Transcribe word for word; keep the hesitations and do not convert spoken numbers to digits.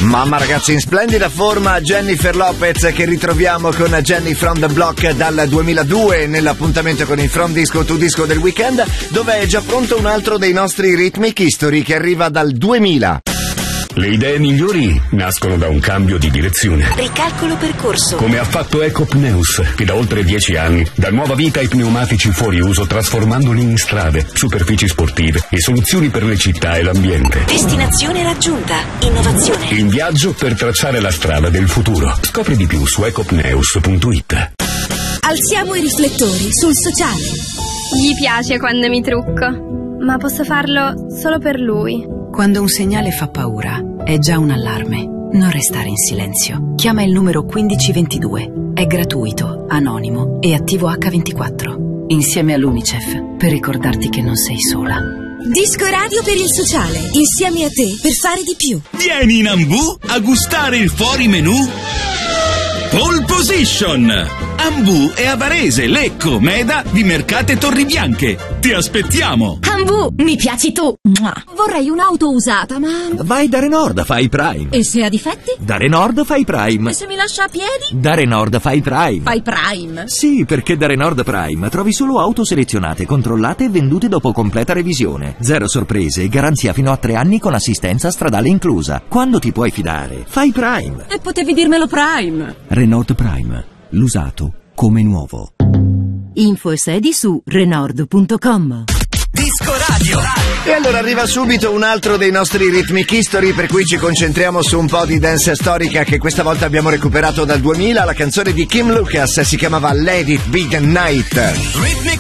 Mamma ragazzi, in splendida forma Jennifer Lopez, che ritroviamo con Jenny from the Block dal duemiladue nell'appuntamento con il From Disco to Disco del weekend, dove è già pronto un altro dei nostri Rhythmic History che arriva dal duemila. Le idee migliori nascono da un cambio di direzione. Ricalcolo percorso. Come ha fatto Ecopneus, che da oltre dieci anni dà nuova vita ai pneumatici fuori uso, trasformandoli in strade, superfici sportive e soluzioni per le città e l'ambiente. Destinazione raggiunta. Innovazione. In viaggio per tracciare la strada del futuro. Scopri di più su ecopneus punto it. Alziamo i riflettori sul sociale. Gli piace quando mi trucco, ma posso farlo solo per lui. Quando un segnale fa paura, è già un allarme. Non restare in silenzio. Chiama il numero quindici ventidue. È gratuito, anonimo e attivo acca ventiquattro. Insieme all'UNICEF, per ricordarti che non sei sola. Disco Radio per il sociale, insieme a te per fare di più. Vieni in Ambu a gustare il fuori menù Pole Position. Ambu è a Varese, Lecco, Meda, Vimercate, Torribianche. Ti aspettiamo. Ambu, mi piaci tu. Vorrei un'auto usata, ma... Vai da Renault, fai Prime. E se ha difetti? Da Renault fai Prime. E se mi lascia a piedi? Da Renault fai Prime. Fai Prime? Sì, perché da Renault Prime trovi solo auto selezionate, controllate e vendute dopo completa revisione. Zero sorprese e garanzia fino a tre anni con assistenza stradale inclusa. Quando ti puoi fidare, fai Prime. E potevi dirmelo Prime. Renault Prime. L'usato come nuovo. Info e sedi su renault punto com. Disco Radio. E allora arriva subito un altro dei nostri Rhythmic History, per cui ci concentriamo su un po' di dance storica che questa volta abbiamo recuperato dal duemila. La canzone di Kim Lucas si chiamava Let It Be The Night. Rhythmic